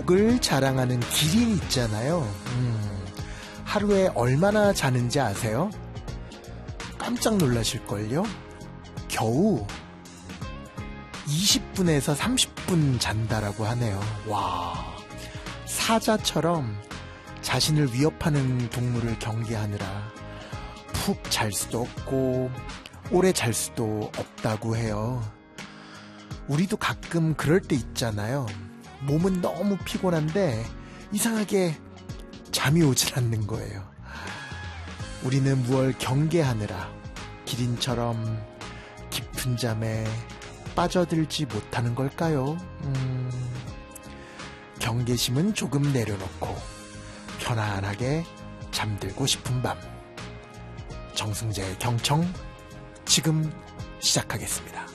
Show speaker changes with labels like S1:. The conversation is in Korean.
S1: 목을 자랑하는 기린 있잖아요. 하루에 얼마나 자는지 아세요? 깜짝 놀라실걸요? 겨우 20분에서 30분 잔다라고 하네요. 와, 사자처럼 자신을 위협하는 동물을 경계하느라 푹 잘 수도 없고 오래 잘 수도 없다고 해요. 우리도 가끔 그럴 때 있잖아요. 몸은 너무 피곤한데 이상하게 잠이 오질 않는 거예요. 우리는 무얼 경계하느라 기린처럼 깊은 잠에 빠져들지 못하는 걸까요? 경계심은 조금 내려놓고 편안하게 잠들고 싶은 밤. 정승재의 경청 지금 시작하겠습니다.